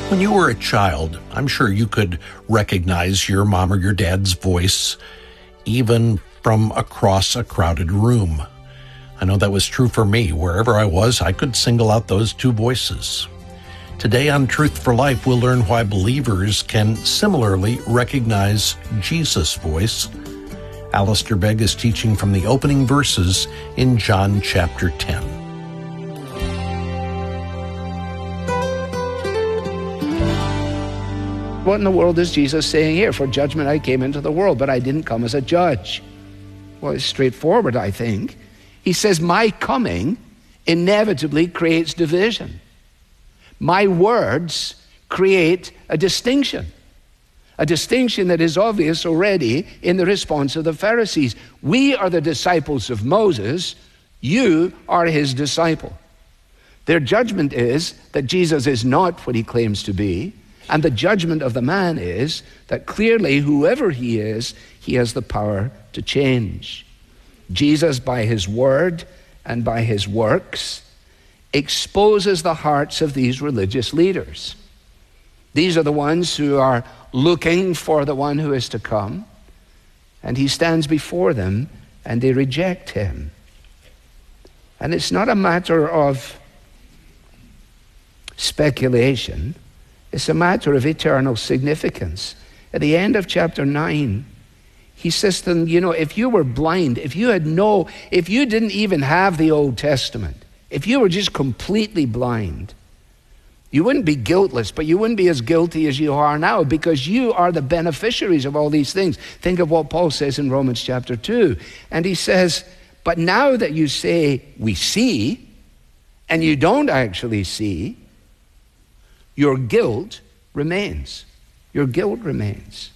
When you were a child, I'm sure you could recognize your mom or your dad's voice, even from across a crowded room. I know that was true for me. Wherever I was, I could single out those two voices. Today on Truth for Life, we'll learn why believers can similarly recognize Jesus' voice. Alistair Begg is teaching from the opening verses in John chapter 10. What in the world is Jesus saying here? For judgment I came into the world, but I didn't come as a judge. Well, it's straightforward, I think. He says, my coming inevitably creates division. My words create a distinction that is obvious already in the response of the Pharisees. We are the disciples of Moses. You are his disciple. Their judgment is that Jesus is not what he claims to be. And the judgment of the man is that clearly, whoever he is, he has the power to change. Jesus, by his word and by his works, exposes the hearts of these religious leaders. These are the ones who are looking for the one who is to come, and he stands before them, and they reject him. And it's not a matter of speculation. It's a matter of eternal significance. At the end of chapter 9, he says to them, if you were blind, if you didn't even have the Old Testament, if you were just completely blind, you wouldn't be guiltless, but you wouldn't be as guilty as you are now because you are the beneficiaries of all these things. Think of what Paul says in Romans chapter 2. And he says, but now that you say, we see, and you don't actually see, your guilt remains. Your guilt remains.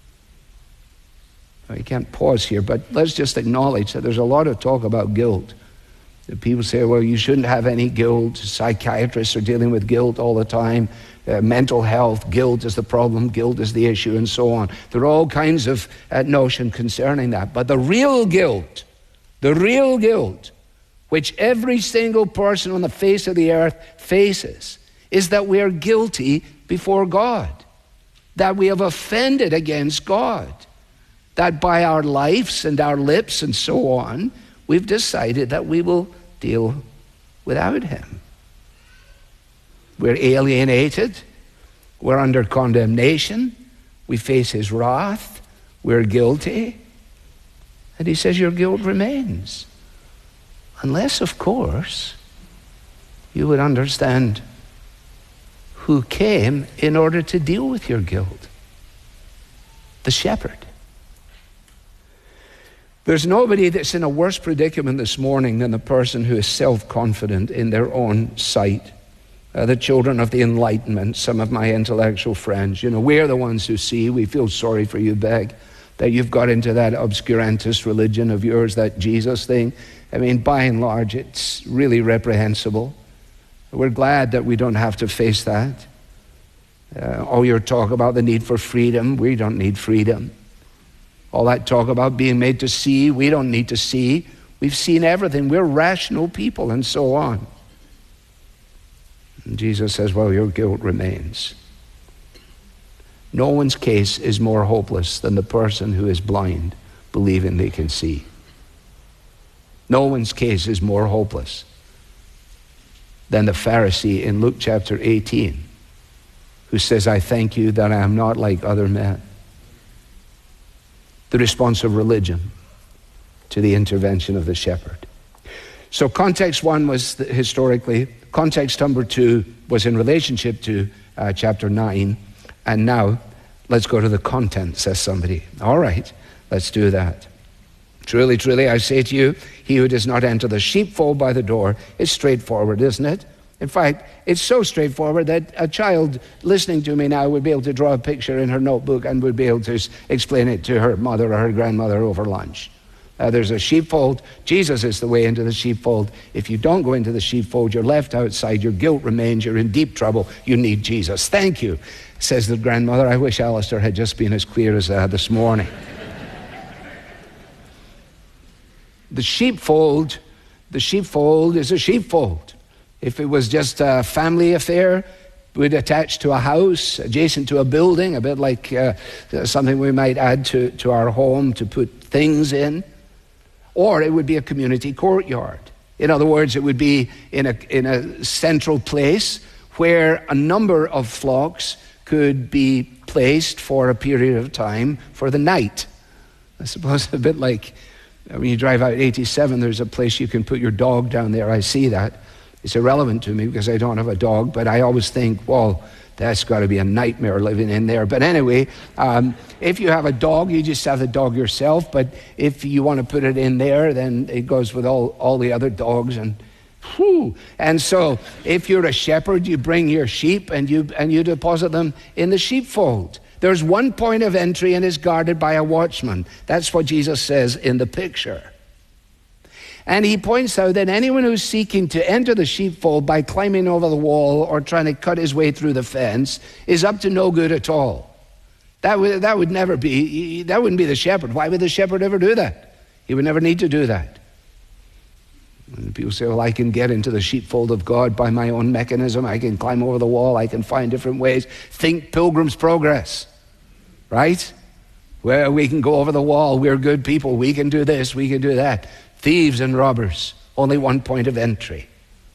I can't pause here, but let's just acknowledge that there's a lot of talk about guilt. People say, well, you shouldn't have any guilt. Psychiatrists are dealing with guilt all the time. Mental health, guilt is the problem, guilt is the issue, and so on. There are all kinds of notion concerning that. But the real guilt, which every single person on the face of the earth faces, is that we are guilty before God, that we have offended against God, that by our lives and our lips and so on, we've decided that we will deal without him. We're alienated, we're under condemnation, we face his wrath, we're guilty, and he says your guilt remains. Unless, of course, you would understand who came in order to deal with your guilt. The shepherd. There's nobody that's in a worse predicament this morning than the person who is self-confident in their own sight. The children of the Enlightenment, some of my intellectual friends, we're the ones who see. We feel sorry for you, Begg, that you've got into that obscurantist religion of yours, that Jesus thing. I mean, by and large, it's really reprehensible. We're glad that we don't have to face that. All your talk about the need for freedom, we don't need freedom. All that talk about being made to see, we don't need to see. We've seen everything. We're rational people and so on. And Jesus says, well, your guilt remains. No one's case is more hopeless than the person who is blind, believing they can see. No one's case is more hopeless than the Pharisee in Luke chapter 18, who says, I thank you that I am not like other men. The response of religion to the intervention of the shepherd. So context one was historically. Context number two was in relationship to chapter 9. And now, let's go to the content, says somebody. All right, let's do that. Truly, truly, I say to you, he who does not enter the sheepfold by the door is straightforward, isn't it? In fact, it's so straightforward that a child listening to me now would be able to draw a picture in her notebook and would be able to explain it to her mother or her grandmother over lunch. There's a sheepfold. Jesus is the way into the sheepfold. If you don't go into the sheepfold, you're left outside. Your guilt remains. You're in deep trouble. You need Jesus. Thank you, says the grandmother. I wish Alistair had just been as clear as this morning. The sheepfold is a sheepfold. If it was just a family affair, would attach to a house, adjacent to a building, a bit like something we might add to our home to put things in. Or it would be a community courtyard. In other words, it would be in a central place where a number of flocks could be placed for a period of time for the night. I suppose a bit like when you drive out 87, there's a place you can put your dog down there. I see that. It's irrelevant to me because I don't have a dog, but I always think, well, that's got to be a nightmare living in there. But anyway, if you have a dog, you just have the dog yourself. But if you want to put it in there, then it goes with all the other dogs. And so if you're a shepherd, you bring your sheep and you deposit them in the sheepfold. There's one point of entry and it's guarded by a watchman. That's what Jesus says in the picture. And he points out that anyone who's seeking to enter the sheepfold by climbing over the wall or trying to cut his way through the fence is up to no good at all. That would never be, that wouldn't be the shepherd. Why would the shepherd ever do that? He would never need to do that. And people say, well, I can get into the sheepfold of God by my own mechanism. I can climb over the wall. I can find different ways. Think Pilgrim's Progress, right? Where we can go over the wall. We're good people. We can do this. We can do that. Thieves and robbers, only one point of entry.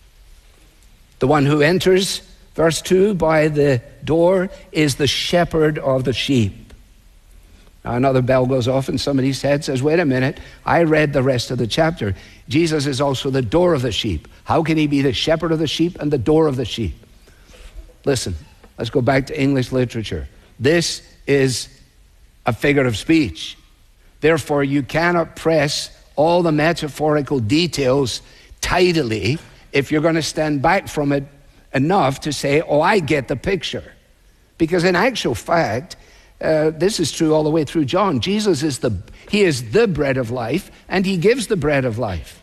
The one who enters, verse 2, by the door is the shepherd of the sheep. Now another bell goes off in somebody's head, says, wait a minute, I read the rest of the chapter. Jesus is also the door of the sheep. How can he be the shepherd of the sheep and the door of the sheep? Listen, let's go back to English literature. This is a figure of speech. Therefore, you cannot press all the metaphorical details tidily if you're going to stand back from it enough to say, oh, I get the picture. Because in actual fact, this is true all the way through John. Jesus is the bread of life, and he gives the bread of life.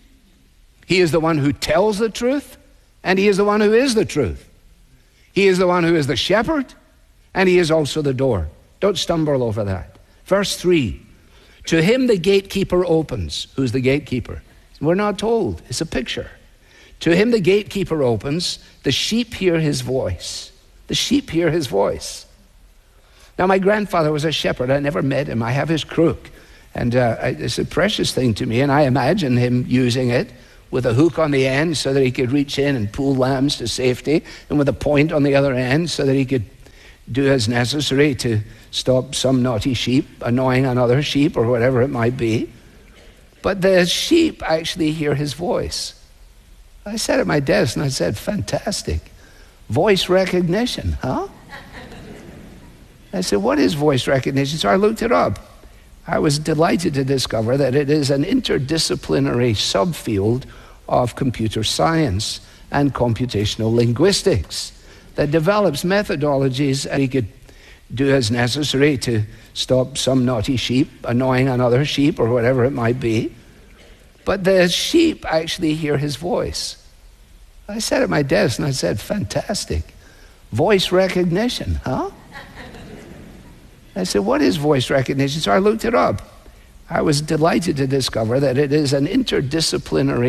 He is the one who tells the truth, and he is the one who is the truth. He is the one who is the shepherd, and he is also the door. Don't stumble over that. Verse 3. To him the gatekeeper opens. Who's the gatekeeper? We're not told. It's a picture. To him the gatekeeper opens. The sheep hear his voice. The sheep hear his voice. Now, my grandfather was a shepherd. I never met him. I have his crook. And it's a precious thing to me. And I imagine him using it with a hook on the end so that he could reach in and pull lambs to safety, and with a point on the other end so that he could do as necessary to stop some naughty sheep annoying another sheep or whatever it might be. But the sheep actually hear his voice. I sat at my desk and I said, fantastic. Voice recognition, huh? I said, what is voice recognition? So I looked it up. I was delighted to discover that it is an interdisciplinary subfield of computer science and computational linguistics that develops methodologies and he could do as necessary to stop some naughty sheep annoying another sheep or whatever it might be. But the sheep actually hear his voice. I sat at my desk and I said, fantastic. Voice recognition, huh? I said, what is voice recognition? So I looked it up. I was delighted to discover that it is an interdisciplinary